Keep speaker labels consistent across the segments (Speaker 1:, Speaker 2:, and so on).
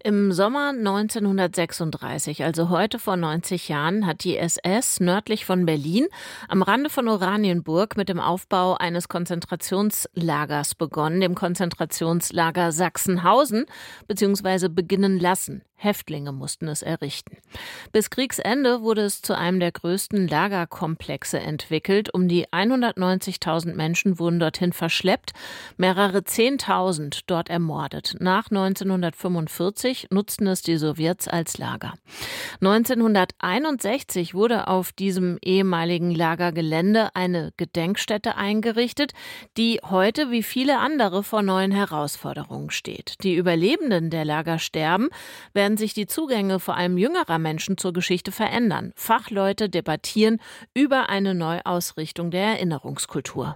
Speaker 1: Im Sommer 1936, also heute vor 90 Jahren, hat die SS nördlich von Berlin am Rande von Oranienburg mit dem Aufbau eines Konzentrationslagers begonnen, dem Konzentrationslager Sachsenhausen, bzw. beginnen lassen. Häftlinge mussten es errichten. Bis Kriegsende wurde es zu einem der größten Lagerkomplexe entwickelt. Um die 190.000 Menschen wurden dorthin verschleppt, mehrere 10.000 dort ermordet. Nach 1945 nutzten es die Sowjets als Lager. 1961 wurde auf diesem ehemaligen Lagergelände eine Gedenkstätte eingerichtet, die heute wie viele andere vor neuen Herausforderungen steht. Die Überlebenden der Lager sterben, werden sich die Zugänge vor allem jüngerer Menschen zur Geschichte verändern. Fachleute debattieren über eine Neuausrichtung der Erinnerungskultur.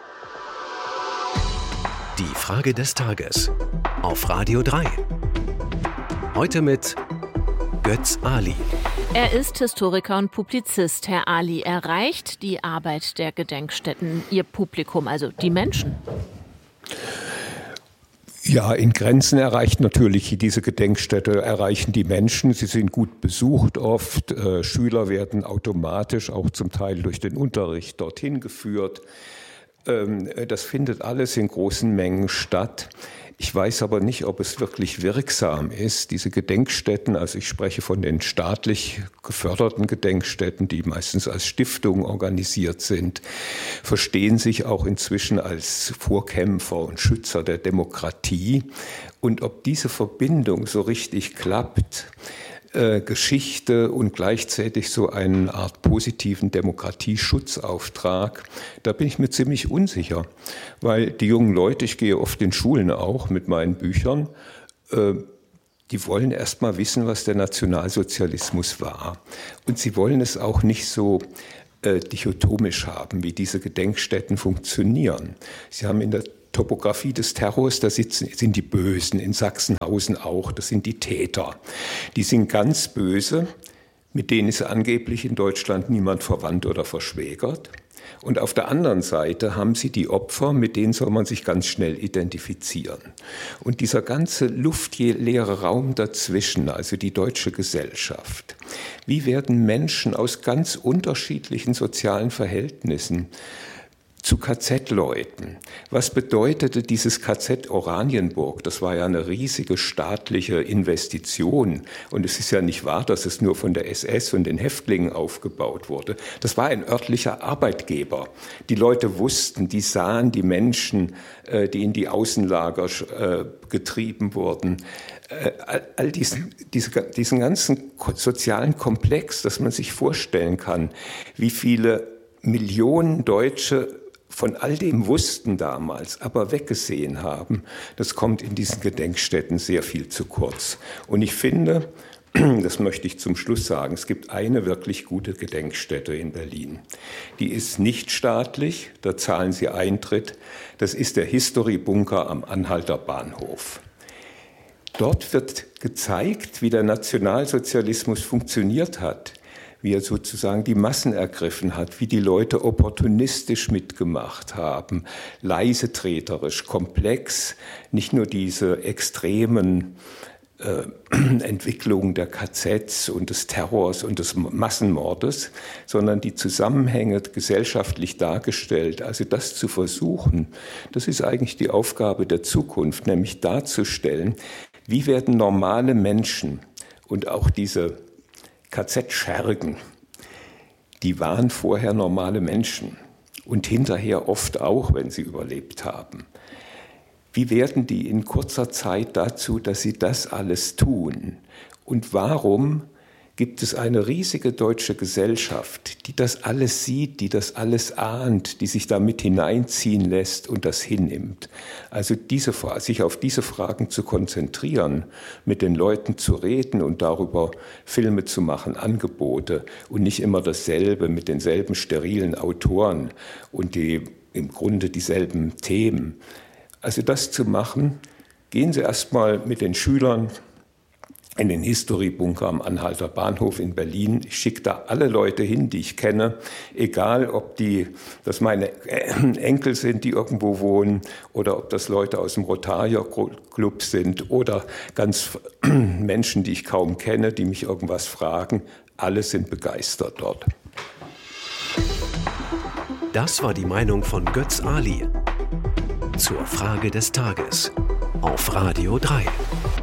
Speaker 2: Die Frage des Tages auf Radio 3. Heute mit Götz Ali.
Speaker 1: Er ist Historiker und Publizist. Herr Ali, erreicht die Arbeit der Gedenkstätten Ihr Publikum, also die Menschen?
Speaker 3: Ja, in Grenzen erreicht natürlich diese Gedenkstätte, erreichen die Menschen. Sie sind gut besucht oft. Schüler werden automatisch auch zum Teil durch den Unterricht dorthin geführt. Das findet alles in großen Mengen statt. Ich weiß aber nicht, ob es wirklich wirksam ist. Diese Gedenkstätten, also ich spreche von den staatlich geförderten Gedenkstätten, die meistens als Stiftung organisiert sind, verstehen sich auch inzwischen als Vorkämpfer und Schützer der Demokratie. Und ob diese Verbindung so richtig klappt, Geschichte und gleichzeitig so eine Art positiven Demokratieschutzauftrag, da bin ich mir ziemlich unsicher, weil die jungen Leute, ich gehe oft in Schulen auch mit meinen Büchern, die wollen erst mal wissen, was der Nationalsozialismus war. Und sie wollen es auch nicht so dichotomisch haben, wie diese Gedenkstätten funktionieren. Sie haben in der Topografie des Terrors, da sind die Bösen, in Sachsenhausen auch, das sind die Täter. Die sind ganz böse, mit denen ist angeblich in Deutschland niemand verwandt oder verschwägert. Und auf der anderen Seite haben sie die Opfer, mit denen soll man sich ganz schnell identifizieren. Und dieser ganze luftleere Raum dazwischen, also die deutsche Gesellschaft, wie werden Menschen aus ganz unterschiedlichen sozialen Verhältnissen zu KZ-Leuten. Was bedeutete dieses KZ Oranienburg? Das war ja eine riesige staatliche Investition. Und es ist ja nicht wahr, dass es nur von der SS und den Häftlingen aufgebaut wurde. Das war ein örtlicher Arbeitgeber. Die Leute wussten, die sahen die Menschen, die in die Außenlager getrieben wurden. All diesen ganzen sozialen Komplex, dass man sich vorstellen kann, wie viele Millionen Deutsche von all dem wussten damals, aber weggesehen haben, das kommt in diesen Gedenkstätten sehr viel zu kurz. Und ich finde, das möchte ich zum Schluss sagen, es gibt eine wirklich gute Gedenkstätte in Berlin. Die ist nicht staatlich, da zahlen Sie Eintritt. Das ist der History Bunker am Anhalter Bahnhof. Dort wird gezeigt, wie der Nationalsozialismus funktioniert hat, wie er sozusagen die Massen ergriffen hat, wie die Leute opportunistisch mitgemacht haben, leisetreterisch, komplex, nicht nur diese extremen Entwicklungen der KZs und des Terrors und des Massenmordes, sondern die Zusammenhänge gesellschaftlich dargestellt. Also das zu versuchen, das ist eigentlich die Aufgabe der Zukunft, nämlich darzustellen, wie werden normale Menschen und auch diese KZ-Schergen, die waren vorher normale Menschen und hinterher oft auch, wenn sie überlebt haben. Wie werden die in kurzer Zeit dazu, dass sie das alles tun? Und warum gibt es eine riesige deutsche Gesellschaft, die das alles sieht, die das alles ahnt, die sich da mit hineinziehen lässt und das hinnimmt? Also sich auf diese Fragen zu konzentrieren, mit den Leuten zu reden und darüber Filme zu machen, Angebote und nicht immer dasselbe mit denselben sterilen Autoren und im Grunde dieselben Themen. Also das zu machen, gehen Sie erst mal mit den Schülern in den History-Bunker am Anhalter Bahnhof in Berlin. Ich schicke da alle Leute hin, die ich kenne, egal ob das meine Enkel sind, die irgendwo wohnen, oder ob das Leute aus dem Rotarier-Club sind oder ganz Menschen, die ich kaum kenne, die mich irgendwas fragen. Alle sind begeistert dort.
Speaker 2: Das war die Meinung von Götz Ali zur Frage des Tages auf Radio 3.